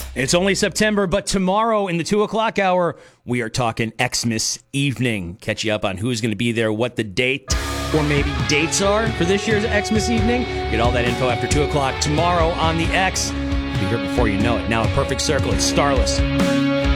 It's only September, but tomorrow in the 2 o'clock hour, we are talking Xmas evening. Catch you up on who's going to be there, what the date or maybe dates are for this year's Xmas evening. Get all that info after 2 o'clock tomorrow on the X. Be here before you know it. Now a perfect circle. It's Starless.